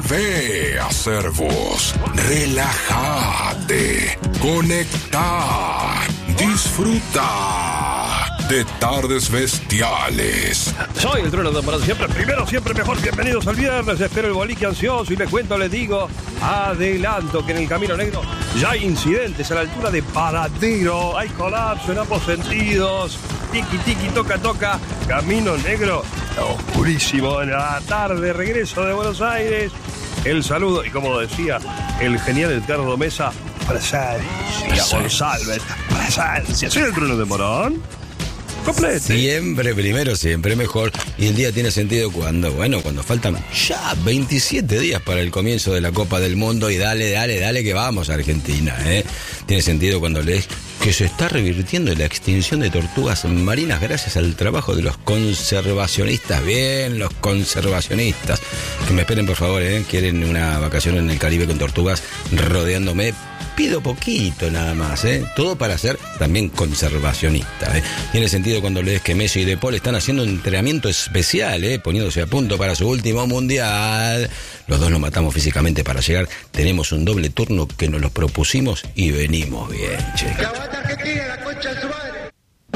Volvé a ser vos. Relájate. Conectá. Disfruta de Tardes Bestiales. Soy el Trueno de Morón, siempre primero, siempre mejor. Bienvenidos al viernes, espero el bolique ansioso y les cuento, les digo, adelanto que en el Camino Negro ya hay incidentes a la altura de Paradero. Hay colapso en ambos sentidos. Tiki, tiki, toca, toca. Camino Negro, oscurísimo en la tarde, regreso de Buenos Aires. El saludo, y como decía el genial Edgardo Mesa, presencia, González, presencia. Soy el Trueno de Morón. Complete. Siempre primero, siempre mejor. Y el día tiene sentido cuando faltan ya 27 días para el comienzo de la Copa del Mundo. Y dale que vamos a Argentina, Tiene sentido cuando lees que se está revirtiendo la extinción de tortugas marinas gracias al trabajo de los conservacionistas. Bien, los conservacionistas. Que me esperen, por favor, Quieren una vacación en el Caribe con tortugas rodeándome. Pido poquito nada más, Todo para ser también conservacionista, Tiene sentido cuando lees que Messi y De Paul están haciendo un entrenamiento especial, poniéndose a punto para su último mundial. Los dos nos matamos físicamente para llegar. Tenemos un doble turno que nos lo propusimos y venimos bien, che. ¡Que aguanta Argentina, la concha de su madre!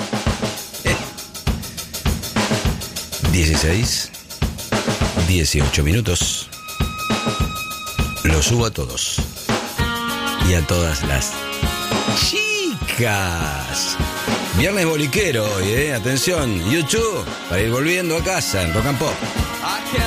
18 minutos. Lo subo a todos. Y a todas las chicas. Viernes boliquero hoy, Atención, YouTube, para ir volviendo a casa en Rock and Pop.